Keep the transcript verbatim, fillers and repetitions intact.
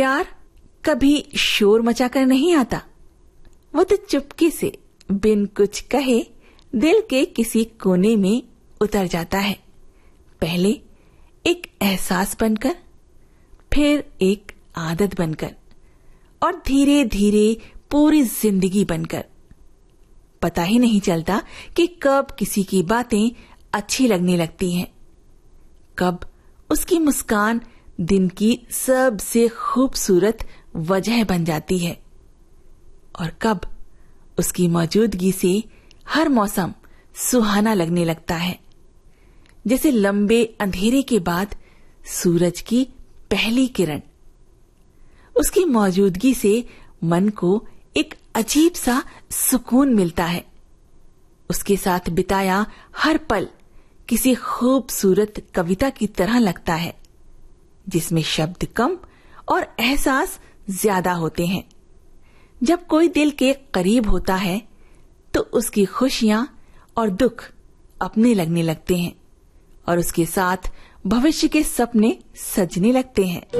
प्यार कभी शोर मचाकर नहीं आता, वो तो चुपके से बिन कुछ कहे दिल के किसी कोने में उतर जाता है। पहले एक एहसास बनकर, फिर एक आदत बनकर और धीरे धीरे पूरी जिंदगी बनकर। पता ही नहीं चलता कि कब किसी की बातें अच्छी लगने लगती हैं, कब उसकी मुस्कान दिन की सबसे खूबसूरत वजह बन जाती है और कब उसकी मौजूदगी से हर मौसम सुहाना लगने लगता है। जैसे लंबे अंधेरे के बाद सूरज की पहली किरण। उसकी मौजूदगी से मन को एक अजीब सा सुकून मिलता है। उसके साथ बिताया हर पल किसी खूबसूरत कविता की तरह लगता है, जिसमें शब्द कम और एहसास ज्यादा होते हैं। जब कोई दिल के करीब होता है तो उसकी खुशियां और दुख अपने लगने लगते हैं और उसके साथ भविष्य के सपने सजने लगते हैं।